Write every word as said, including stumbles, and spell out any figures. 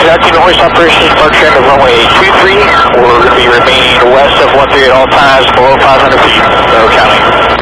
Roger, Team Hoist Operations, departure end of runway two three. We're going to be remaining west of one three at all times, below five hundred feet, Monroe County.